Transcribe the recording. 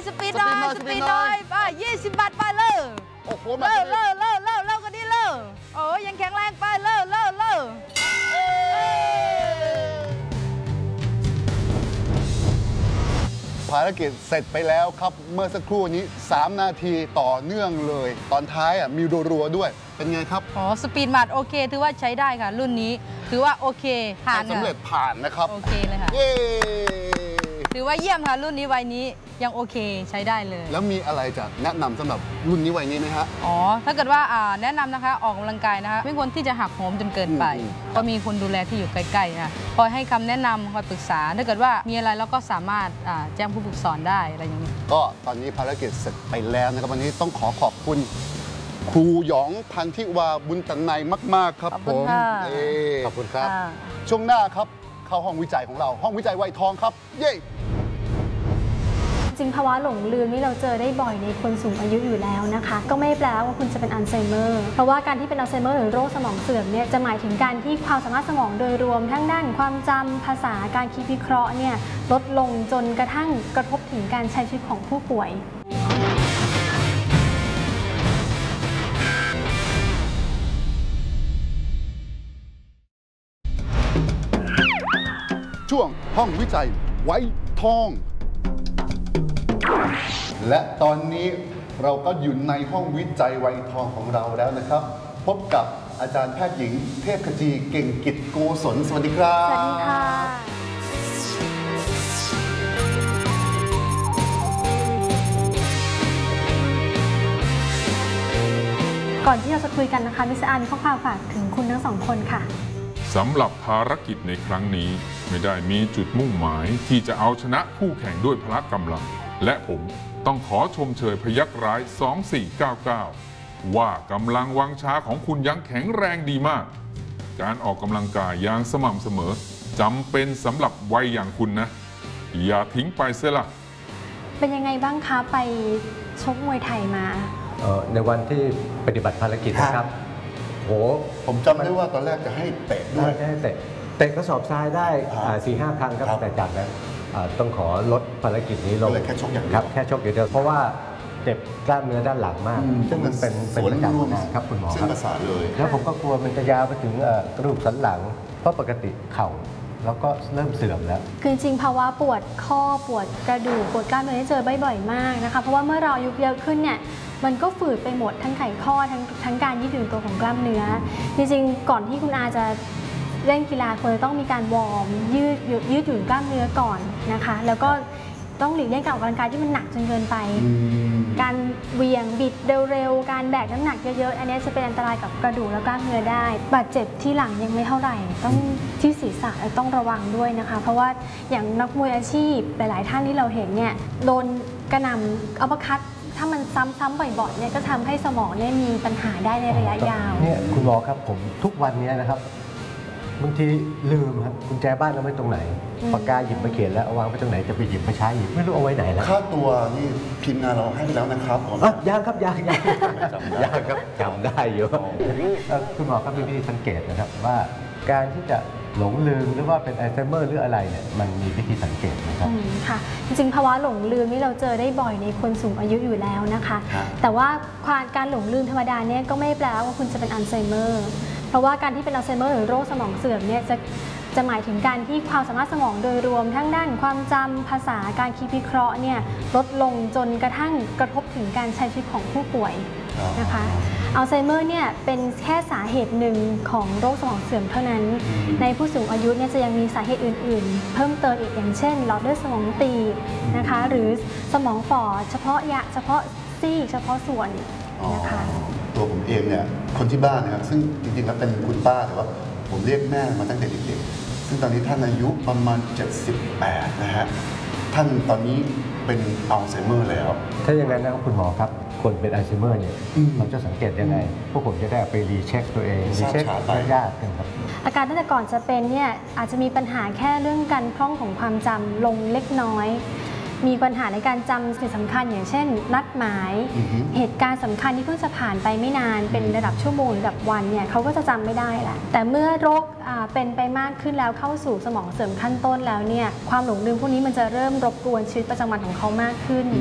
สปีดหน่อยไป20 บาทไปเลยโอ้โหเลิกกันดิเลิกโอ้ยังแข็งแรงไปเลิกภารกิจเสร็จไปแล้วครับเมื่อสักครู่นี้3 นาทีต่อเนื่องเลยตอนท้ายมีรัวๆด้วยเป็นไงครับอ๋อสปีดมาร์ทโอเคถือว่าใช้ได้ค่ะรุ่นนี้ถือว่าโอเคผ่านสำเร็จผ่านนะครับโอเคเลยค่ะเย้ถือว่าเยี่ยมค่ะรุ่นนี้วัยนี้ยังโอเคใช้ได้เลยแล้วมีอะไรจะแนะนำสำหรับรุ่นนี้วัยนี้ไหมฮะอ๋อถ้าเกิดว่าแนะนำนะคะออกกำลังกายนะคะไม่ควรที่จะหักโหมจนเกินไปก็มีคนดูแลที่อยู่ใกล้ๆนะคอยให้คำแนะนำคอยปรึกษาถ้าเกิดว่ามีอะไรเราก็สามารถแจ้งผู้ฝึกสอนได้อะไรอย่างนี้ก็ตอนนี้ภารกิจเสร็จไปแล้วนะครับวันนี้ต้องขอบคุณครูหยองพันธิวาบุญตันในมากๆครับผมขอบคุณครับช่วงหน้าครับเข้าห้องวิจัยของเราห้องวิจัยวัยทองครับเย้จริงภาวะหลงลืมนี่เราเจอได้บ่อยในคนสูงอายุอยู่แล้วนะคะก็ไม่แปลว่าคุณจะเป็นอัลไซเมอร์เพราะว่าการที่เป็นอัลไซเมอร์หรือโรคสมองเสื่อมเนี่ยจะหมายถึงการที่ความสามารถสมองโดยรวมทั้งด้านความจำภาษาการคิดวิเคราะห์เนี่ยลดลงจนกระทั่งกระทบถึงการใช้ชีวิตของผู้ป่วยช่วงห้องวิจัยไว้ทองและตอนนี้เราก็อยู่ในห้องวิจัยไวทองของเราแล้วนะครับ พบกับอาจารย์แพทย์หญิงเทพขจีเก่งกิจโกศลสวัสดีครับสวัสดีค่ะก่อนที่เราจะคุยกันนะคะมิสอาร์มีข้อความฝากถึงคุณทั้งสองคนค่ะสำหรับภารกิจในครั้งนี้ไม่ได้มีจุดมุ่งหมายที่จะเอาชนะคู่แข่งด้วยพละกำลังและผมต้องขอชมเชยพยัคฆ์ร้าย2499ว่ากำลังวังชาของคุณยังแข็งแรงดีมากการออกกำลังกายอย่างสม่ำเสมอจำเป็นสำหรับวัยอย่างคุณนะอย่าทิ้งไปเสียละเป็นยังไงบ้างคะไปชกมวยไทยมาในวันที่ปฏิบัติภารกิจนะครับโหผมจำได้ว่าตอนแรกจะให้เตะด้วยให้เตะกระสอบทรายได้ 4-5 ครั้งครับแต่จากนั้นต้องขอลดภารกิจนี้ลงแค่ชกอย่างเดียวครับแค่ชกอย่างเดียวเพราะว่าเจ็บกล้ามเนื้อด้านหลังมากซึ่งมันเป็นประจำครับคุณหมอครับแล้วผมก็กลัวมันจะยาวไปถึงกระดูกสันหลังเพราะปกติเข่าแล้วก็เริ่มเสื่อมแล้วคือจริงภาวะปวดข้อปวดกระดูกปวดกล้ามเนื้อเจอบ่อยๆมากนะคะเพราะว่าเมื่อเราอายุเยอะขึ้นเนี่ยมันก็ฝืดไปหมดทั้งไขข้อทั้งการยืดหยุ่นตัวของกล้ามเนื้อจริงๆก่อนที่คุณอาจะเล่นกีฬาควรจะต้องมีการวอร์มยืดหยุ่นกล้ามเนื้อก่อนนะคะแล้วก็ต้องหลีกเลี่ยงการออกกำลังกายที่มันหนักจนเกินไปการเหวี่ยงบิดเร็วๆการแบกน้ำหนักเยอะๆอันนี้จะเป็นอันตรายกับกระดูกและกล้ามเนื้อได้บาดเจ็บที่หลังยังไม่เท่าไหร่ต้องที่ศีรษะต้องระวังด้วยนะคะเพราะว่าอย่างนักมวยอาชีพหลายๆท่านที่เราเห็นเนี่ยโดนกระหน่ำอัปเปอร์คัตถ้ามันซ้ำๆบ่อยๆเนี่ยก็ทำให้สมองเนี่ยมีปัญหาได้ในระยะยาวเนี่ยคุณหมอครับผมทุกวันนี้นะครับบางทีลืมครับกุญแจบ้านเราไว้ตรงไหนปากกาหยิบมาเขียนแล้วเอาวางไว้ตรงไหนจะไปหยิบมาใช้อีกไม่รู้เอาไว้ไหนแล้วค่าตัวนี่พิมพ์งานเราให้ไปแล้วนะครับผมยังครับยังครับจำได้อยู่คุณหมอครับมีวิธีสังเกตนะครับว่าการที่จะหลงลืมหรือว่าเป็นอัลไซเมอร์หรืออะไรเนี่ยมันมีวิธีสังเกตนะครับค่ะจริงๆภาวะหลงลืมนี่เราเจอได้บ่อยในคนสูงอายุอยู่แล้วนะคะแต่ว่าการหลงลืมธรรมดาเนี่ยก็ไม่แปลว่าคุณจะเป็นอัลไซเมอร์เพราะว่าการที่เป็นอัลไซเมอร์หรือโรคสมองเสื่อมเนี่ยจะหมายถึงการที่ความสามารถสมองโดยรวมทั้งด้านความจำภาษาการคิดวิเคราะห์เนี่ยลดลงจนกระทั่งกระทบถึงการใช้ชีวิตของผู้ป่วยนะคะอัลไซเมอร์เนี่ยเป็นแค่สาเหตุหนึ่งของโรคสมองเสื่อมเท่านั้นในผู้สูงอายุเนี่ยจะยังมีสาเหตุอื่นๆเพิ่มเติมอีกอย่างเช่นหลอดเลือดสมองตีบนะคะหรือสมองฝ่อเฉพาะซี่เฉพาะส่วนนะคะตัวผมเองเนี่ยคนที่บ้านนะครับซึ่งจริงๆแล้วเป็นคุณป้าแต่ว่าผมเรียกแม่มาตั้งแต่เด็กๆซึ่งตอนนี้ท่านอายุประมาณ78นะฮะท่านตอนนี้เป็นอัลไซเมอร์แล้วถ้าอย่างนั้นนะครับคุณหมอครับคนเป็นอัลไซเมอร์เนี่ยเราจะสังเกตยังไงพวกผมจะได้ไปรีเช็คตัวเองรีเช็คญาติกันครับอาการตั้งแต่ก่อนจะเป็นเนี่ยอาจจะมีปัญหาแค่เรื่องการพร่องของความจำลงเล็กน้อยมีปัญหาในการจำสิ่งสำคัญอย่างเช่นนัดหมายเหตุการณ์สำคัญที่เพิ่งจะผ่านไปไม่นานเป็นระดับชั่วโมงระดับวันเนี่ยเขาก็จะจำไม่ได้แหละแต่เมื่อโรคเป็นไปมากขึ้นแล้วเข้าสู่สมองเสื่อมขั้นต้นแล้วเนี่ยความหลงลืมพวกนี้มันจะเริ่มรบกวนชีวิตประจำวันของเขามากขึ้น